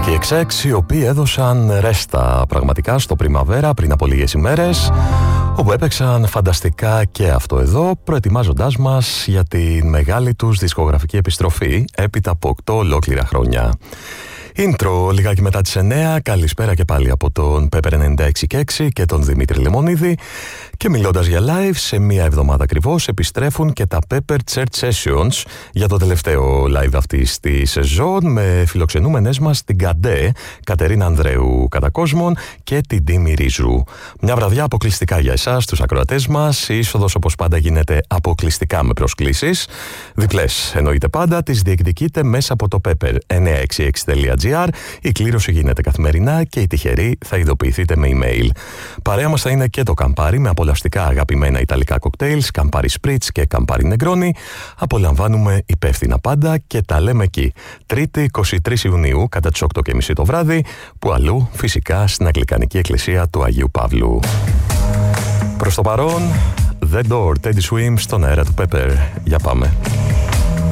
και XX, οι οποίοι έδωσαν ρέστα πραγματικά στο Πριμαβέρα πριν από λίγες ημέρες, όπου έπαιξαν φανταστικά και αυτό εδώ, προετοιμάζοντάς μας για τη μεγάλη τους δισκογραφική επιστροφή έπειτα από 8 ολόκληρα χρόνια. Intro λιγάκι μετά τις 9, καλησπέρα και πάλι από τον Pepper 96 και τον Δημήτρη Λεμονίδη. Και μιλώντας για live, σε μία εβδομάδα ακριβώς επιστρέφουν και τα Pepper Church Sessions για το τελευταίο live αυτής της σεζόν, με φιλοξενούμενες μας την Καντέ, Κατερίνα Ανδρέου κατά κόσμον, και την Τίμη Ρίζου. Μια βραδιά αποκλειστικά για εσάς, τους ακροατές μας. Η είσοδος όπως πάντα γίνεται αποκλειστικά με προσκλήσεις. Διπλές εννοείται πάντα, τις διεκδικείτε μέσα από το pepper966.gr. Η κλήρωση γίνεται καθημερινά και οι τυχεροί θα ειδοποιηθείτε με email. Παρέα μας θα είναι και το Καμπάρι με απολαυστικά αγαπημένα ιταλικά κοκτέιλς, Καμπάρι Spritz και Καμπάρι Negroni. Απολαμβάνουμε υπεύθυνα πάντα και τα λέμε εκεί. Τρίτη 23 Ιουνίου κατά τις 8:30 το βράδυ, που αλλού φυσικά στην Αγγλικανική Εκκλησία του Αγίου Παύλου. Προς το παρόν, The Door, Teddy Swims στον αέρα του Pepper. Για πάμε.